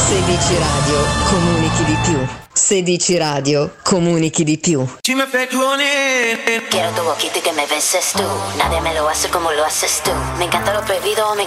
16 Radio, comunichi di più. 16 Radio, comunichi di più. Quiero tu boquita y que me beses tú. Nadie me lo hace como lo haces tú. Me encanta lo prohibido, me